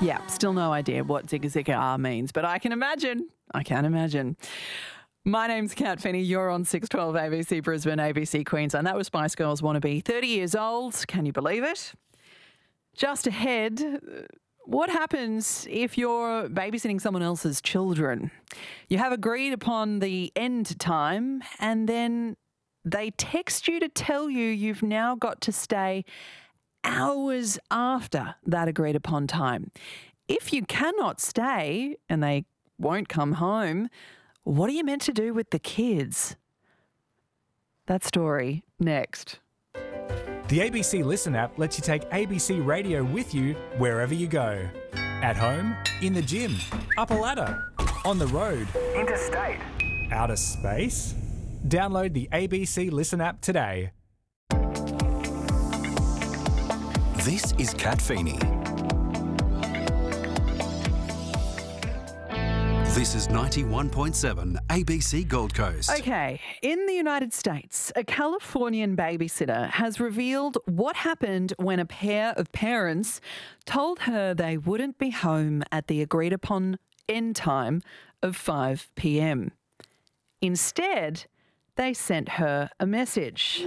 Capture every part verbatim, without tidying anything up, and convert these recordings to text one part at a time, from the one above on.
Yeah, still no idea what Zigga Zigga R means, but I can imagine. I can imagine. My name's Kat Finney. You're on six twelve A B C Brisbane, A B C Queensland. That was Spice Girls Wannabe. thirty years old. Can you believe it? Just ahead, what happens if you're babysitting someone else's children? You have agreed upon the end time and then they text you to tell you you've now got to stay hours after that agreed upon time. If you cannot stay and they won't come home, what are you meant to do with the kids? That story next. The A B C Listen app lets you take A B C Radio with you wherever you go. At home, in the gym, up a ladder, on the road, interstate, outer space. Download the A B C Listen app today. This is Kat Feeney. This is ninety-one point seven A B C Gold Coast. Okay, in the United States, a Californian babysitter has revealed what happened when a pair of parents told her they wouldn't be home at the agreed upon end time of five p.m. Instead, they sent her a message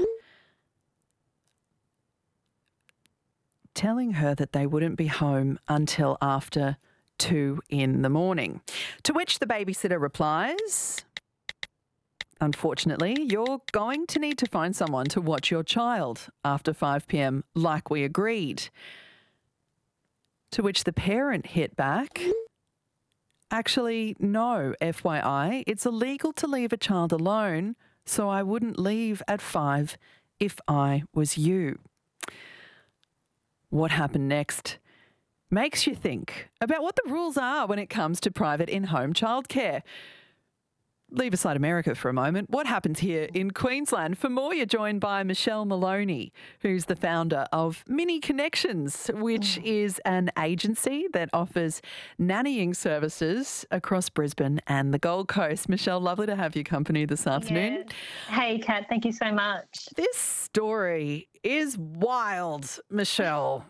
telling her that they wouldn't be home until after two in the morning. To which the babysitter replies, unfortunately, you're going to need to find someone to watch your child after five p.m. like we agreed. To which the parent hit back, actually, no, F Y I, it's illegal to leave a child alone, so I wouldn't leave at five if I was you. What happened next makes you think about what the rules are when it comes to private in-home childcare. Leave aside America for a moment. What happens here in Queensland? For more, you're joined by Michelle Maloney, who's the founder of Mini Connections, which mm. is an agency that offers nannying services across Brisbane and the Gold Coast. Michelle, lovely to have your company this afternoon. Yeah. Hey, Kat, thank you so much. This story is wild, Michelle.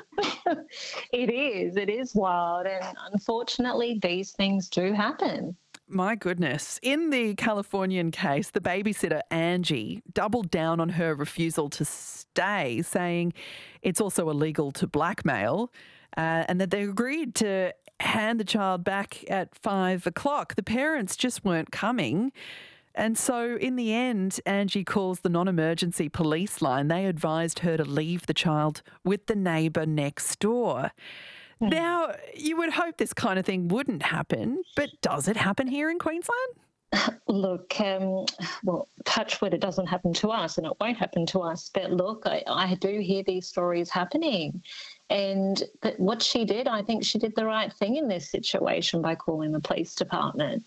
It is. It is wild. And unfortunately, these things do happen. My goodness. In the Californian case, the babysitter, Angie, doubled down on her refusal to stay, saying it's also illegal to blackmail uh, and that they agreed to hand the child back at five o'clock. The parents just weren't coming. And so in the end, Angie calls the non-emergency police line. They advised her to leave the child with the neighbour next door. Mm. Now, you would hope this kind of thing wouldn't happen, but does it happen here in Queensland? Look, um, well, touch wood, it doesn't happen to us and it won't happen to us. But look, I, I do hear these stories happening. And but what she did, I think she did the right thing in this situation by calling the police department.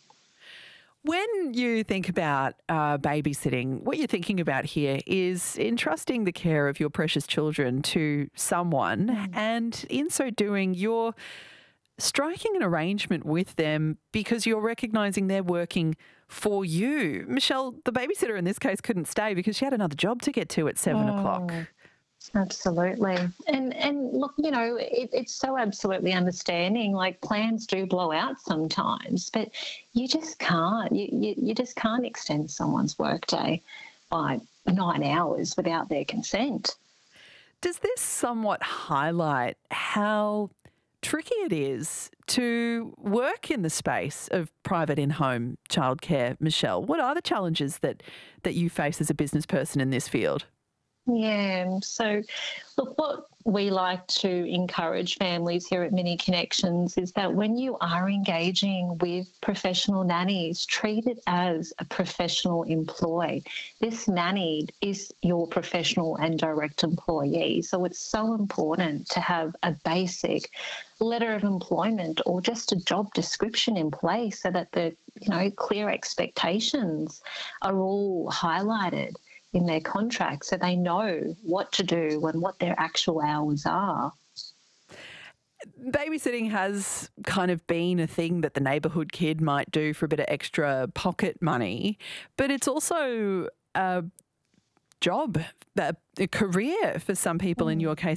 When you think about uh, babysitting, what you're thinking about here is entrusting the care of your precious children to someone, mm. and in so doing, you're striking an arrangement with them because you're recognising they're working for you. Michelle, the babysitter in this case couldn't stay because she had another job to get to at seven oh. o'clock. Absolutely. And and look, you know, it, it's so absolutely understanding, like plans do blow out sometimes, but you just can't, you, you, you just can't extend someone's workday by nine hours without their consent. Does this somewhat highlight how tricky it is to work in the space of private in-home childcare, Michelle? What are the challenges that, that you face as a business person in this field? Yeah, so look, what we like to encourage families here at Mini Connections is that when you are engaging with professional nannies, treat it as a professional employee. This nanny is your professional and direct employee, so it's so important to have a basic letter of employment or just a job description in place so that the, you know, clear expectations are all highlighted in their contract so they know what to do and what their actual hours are. Babysitting has kind of been a thing that the neighbourhood kid might do for a bit of extra pocket money, but it's also a job, a, a career for some people, mm. in your case,